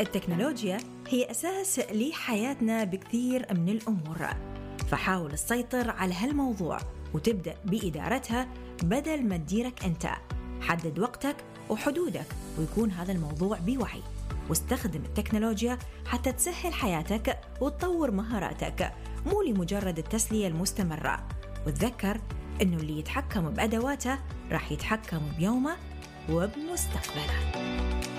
التكنولوجيا هي أساس لحياتنا بكثير من الأمور، فحاول تسيطر على هالموضوع وتبدأ بإدارتها بدل ما تديرك أنت. حدد وقتك وحدودك ويكون هذا الموضوع بوعي، واستخدم التكنولوجيا حتى تسهل حياتك وتطور مهاراتك، مو لمجرد التسلية المستمرة. وتذكر إنه اللي يتحكم بأدواته راح يتحكم بيومه وبمستقبله.